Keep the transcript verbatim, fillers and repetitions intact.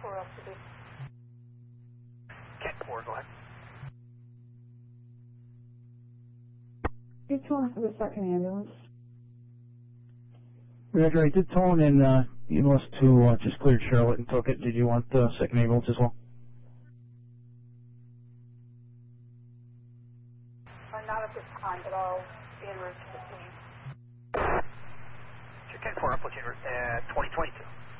four, L C D. Cat four, go ahead. You're calling for the second ambulance. Roger, I did tone and uh, you must to uh, just cleared Charlotte and took it. Did you want the second ambulance as well? Uh, not at this time, but I'll be en route to the scene. Cat four, platoon, uh, twenty twenty-two.